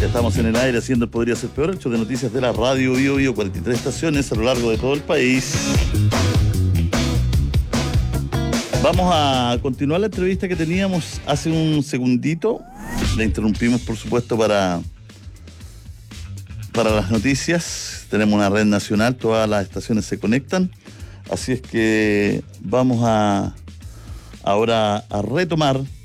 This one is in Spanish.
Estamos en el aire haciendo Podría Ser Peor, 8 de noticias de la radio Bio Bio, 43 estaciones a lo largo de todo el país. Vamos a continuar la entrevista que teníamos hace un segundito. La interrumpimos, por supuesto, para las noticias. Tenemos una red nacional, todas las estaciones se conectan. Así es que vamos ahora a retomar